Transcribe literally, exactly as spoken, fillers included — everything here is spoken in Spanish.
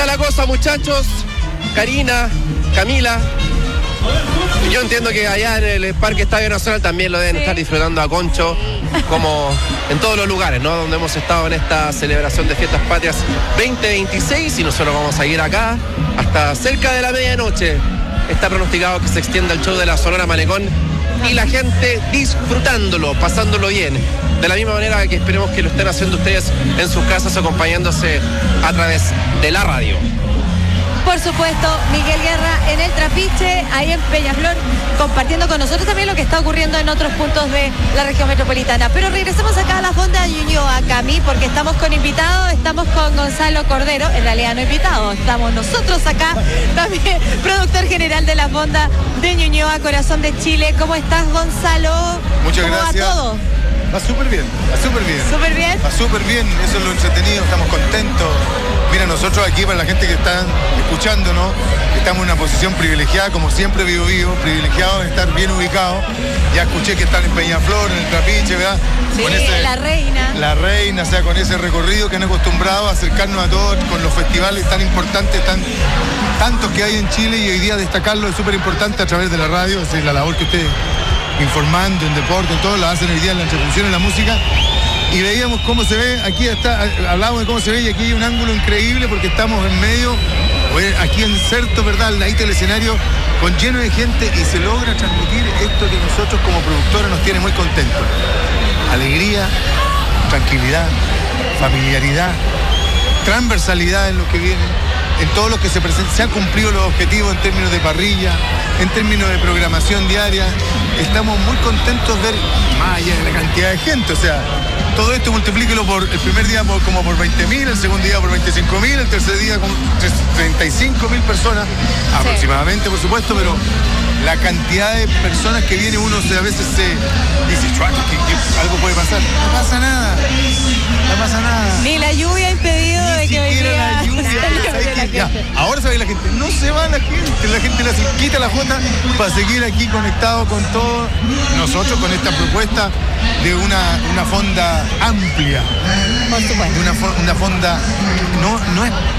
está la cosa, muchachos? Karina, Camila. Yo entiendo que allá en el Parque Estadio Nacional también lo deben Sí. estar disfrutando a concho, como en todos los lugares, ¿no? Donde hemos estado en esta celebración de Fiestas Patrias veinte veintiséis, y nosotros vamos a ir acá hasta cerca de la medianoche. Está pronosticado que se extienda el show de la Sonora Malecón y la gente disfrutándolo, pasándolo bien. De la misma manera que esperemos que lo estén haciendo ustedes en sus casas, acompañándose a través de la radio. Por supuesto, Miguel Guerra en el Trapiche, ahí en Peñaflor, compartiendo con nosotros también lo que está ocurriendo en otros puntos de la región metropolitana. Pero regresemos acá a la Fonda de Ñuñoa, Cami, porque estamos con invitados, estamos con Gonzalo Cordero, en realidad no invitados, estamos nosotros acá, también productor general de la Fonda de Ñuñoa, Corazón de Chile. ¿Cómo estás, Gonzalo? Muchas ¿Cómo gracias. va todo? Va súper bien, va súper bien. ¿Súper bien? Va súper bien, eso es lo entretenido, estamos contentos. Mira, nosotros aquí, para la gente que está escuchándonos, estamos en una posición privilegiada, como siempre vivo vivo, privilegiado en estar bien ubicados. Ya escuché que están en Peñaflor, en el Trapiche, ¿verdad? Sí, Con ese- la reina. La reina, o sea, con ese recorrido que han acostumbrado a acercarnos a todos, con los festivales tan importantes, tan, tantos que hay en Chile, y hoy día destacarlo es súper importante a través de la radio, es decir, la labor que ustedes informando en deporte, en todo, la hacen hoy día en la entretención, en la música. Y veíamos cómo se ve, aquí está, hablábamos de cómo se ve, y aquí hay un ángulo increíble porque estamos en medio, oye, aquí inserto, ¿verdad?, al ladito del escenario, con lleno de gente, y se logra transmitir esto que nosotros como productores nos tiene muy contentos. Alegría, tranquilidad, familiaridad, transversalidad en lo que viene, en todo lo que se presenta. Se han cumplido los objetivos en términos de parrilla, en términos de programación diaria. Estamos muy contentos de ver, más allá de la cantidad de gente, o sea, todo esto multiplíquelo por el primer día por, como por veinte mil, el segundo día por veinticinco mil, el tercer día con treinta y cinco mil personas, Sí. aproximadamente, por supuesto, pero la cantidad de personas que viene, uno se, a veces se dice, "Chuac, que, que algo puede pasar". No pasa nada, no pasa nada. Ni la lluvia ha impedido Ni de que hoy siquiera día la lluvia, celebre ¿sabes la qué? Ya, gente. ahora se ve la gente, no se va la gente, la gente le hace, quita la jota para seguir aquí conectado con todo nosotros, con esta propuesta de una, una fonda amplia, Por supuesto. de una, fo- una fonda, no, no es